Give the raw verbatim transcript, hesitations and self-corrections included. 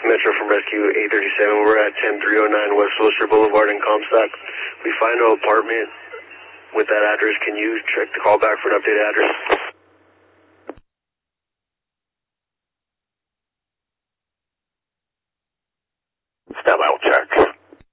Metro from Rescue eight thirty-seven. We're at ten three oh nine West Wilshire Boulevard in Comstock. We find no apartment with that address. Can you check the call back for an updated address?